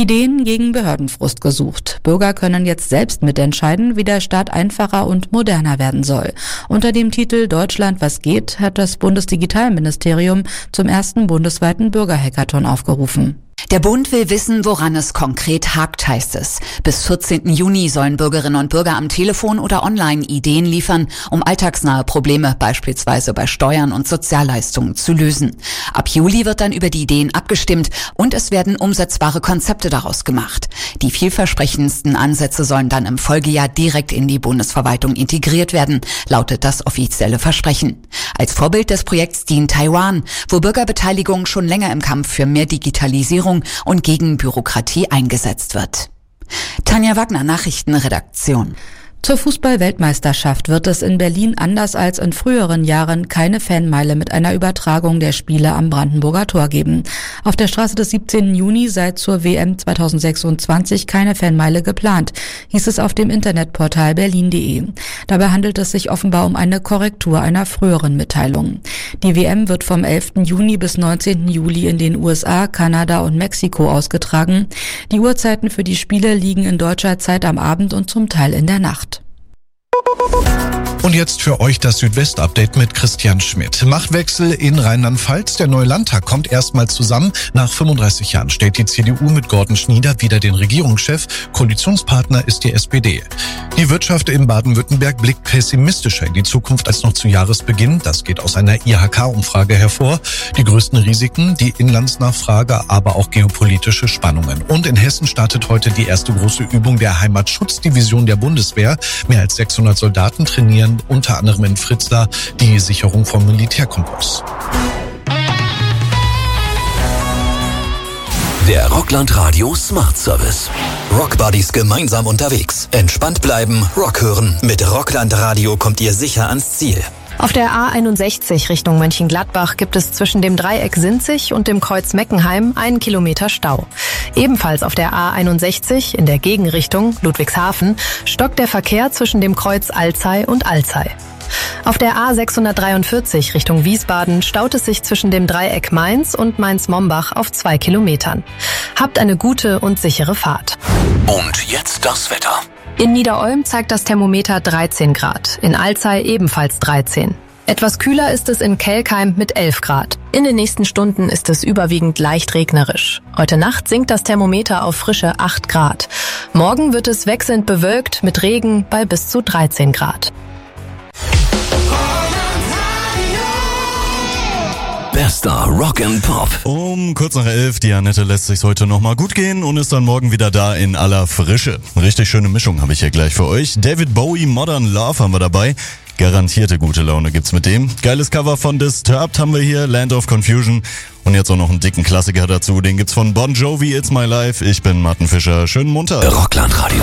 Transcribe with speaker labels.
Speaker 1: Ideen gegen Behördenfrust gesucht. Bürger können jetzt selbst mitentscheiden, wie der Staat einfacher und moderner werden soll. Unter dem Titel Deutschland, was geht, hat das Bundesdigitalministerium zum ersten bundesweiten Bürgerhackathon aufgerufen.
Speaker 2: Der Bund will wissen, woran es konkret hakt, heißt es. Bis 14. Juni sollen Bürgerinnen und Bürger am Telefon oder online Ideen liefern, um alltagsnahe Probleme, beispielsweise bei Steuern und Sozialleistungen, zu lösen. Ab Juli wird dann über die Ideen abgestimmt und es werden umsetzbare Konzepte daraus gemacht. Die vielversprechendsten Ansätze sollen dann im Folgejahr direkt in die Bundesverwaltung integriert werden, lautet das offizielle Versprechen. Als Vorbild des Projekts dient Taiwan, wo Bürgerbeteiligung schon länger im Kampf für mehr Digitalisierung und gegen Bürokratie eingesetzt wird. Tanja Wagner, Nachrichtenredaktion.
Speaker 1: Zur Fußball-Weltmeisterschaft wird es in Berlin anders als in früheren Jahren keine Fanmeile mit einer Übertragung der Spiele am Brandenburger Tor geben. Auf der Straße des 17. Juni sei zur WM 2026 keine Fanmeile geplant, hieß es auf dem Internetportal berlin.de. Dabei handelt es sich offenbar um eine Korrektur einer früheren Mitteilung. Die WM wird vom 11. Juni bis 19. Juli in den USA, Kanada und Mexiko ausgetragen. Die Uhrzeiten für die Spiele liegen in deutscher Zeit am Abend und zum Teil in der Nacht.
Speaker 3: Und jetzt für euch das Südwest-Update mit Christian Schmidt. Machtwechsel in Rheinland-Pfalz. Der neue Landtag kommt erstmal zusammen. Nach 35 Jahren stellt die CDU mit Gordon Schnieder wieder den Regierungschef. Koalitionspartner ist die SPD. Die Wirtschaft in Baden-Württemberg blickt pessimistischer in die Zukunft als noch zu Jahresbeginn. Das geht aus einer IHK-Umfrage hervor. Die größten Risiken, die Inlandsnachfrage, aber auch geopolitische Spannungen. Und in Hessen startet heute die erste große Übung der Heimatschutzdivision der Bundeswehr. Mehr als 600 Soldaten trainieren unter anderem in Fritzlar die Sicherung von Militärkonvois.
Speaker 4: Der Rockland Radio Smart Service. Rockbuddies gemeinsam unterwegs. Entspannt bleiben, Rock hören. Mit Rockland Radio kommt ihr sicher ans Ziel.
Speaker 5: Auf der A61 Richtung Mönchengladbach gibt es zwischen dem Dreieck Sinzig und dem Kreuz Meckenheim 1 Kilometer Stau. Ebenfalls auf der A61 in der Gegenrichtung Ludwigshafen stockt der Verkehr zwischen dem Kreuz Alzey und Alzey. Auf der A643 Richtung Wiesbaden staut es sich zwischen dem Dreieck Mainz und Mainz-Mombach auf 2 Kilometern. Habt eine gute und sichere Fahrt.
Speaker 4: Und jetzt das Wetter.
Speaker 5: In Niederolm zeigt das Thermometer 13 Grad, in Alzey ebenfalls 13. Etwas kühler ist es in Kelkheim mit 11 Grad. In den nächsten Stunden ist es überwiegend leicht regnerisch. Heute Nacht sinkt das Thermometer auf frische 8 Grad. Morgen wird es wechselnd bewölkt mit Regen bei bis zu 13 Grad.
Speaker 4: Bester Rock and Pop.
Speaker 6: Um kurz nach 11, die Annette lässt sich's heute nochmal gut gehen und ist dann morgen wieder da in aller Frische. Richtig schöne Mischung habe ich hier gleich für euch. David Bowie, Modern Love haben wir dabei. Garantierte gute Laune gibt's mit dem. Geiles Cover von Disturbed haben wir hier, Land of Confusion. Und jetzt auch noch einen dicken Klassiker dazu. Den gibt's von Bon Jovi, It's My Life. Ich bin Martin Fischer. Schönen Montag.
Speaker 4: Rockland Radio.